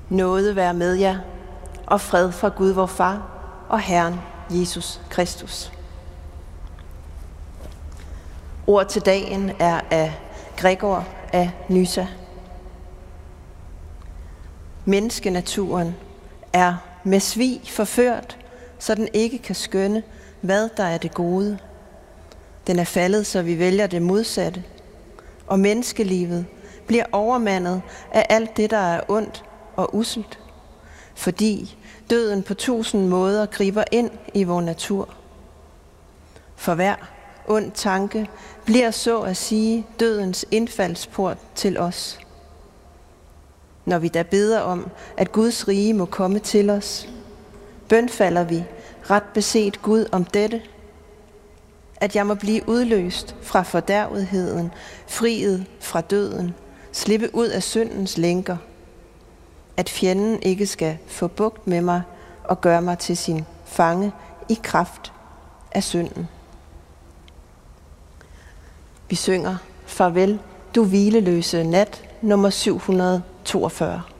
Nåde være med jer, og fred fra Gud vor Far og Herren Jesus Kristus. Ord til dagen er af Gregor af Nyssa. Menneskenaturen er med svig forført, så den ikke kan skønne, hvad der er det gode. Den er faldet, så vi vælger det modsatte, og menneskelivet bliver overmandet af alt det, der er ondt og usselt, fordi døden på 1000 måder griber ind i vor natur. For hver ond tanke bliver så at sige dødens indfaldsport til os. Når vi da beder om, at Guds rige må komme til os, bønfalder vi ret beset Gud om dette, at jeg må blive udløst fra fordærvetheden, friet fra døden, slippe ud af syndens lænker, at fjenden ikke skal få bugt med mig og gøre mig til sin fange i kraft af synden. Vi synger Farvel, du hvileløse nat, nummer 742.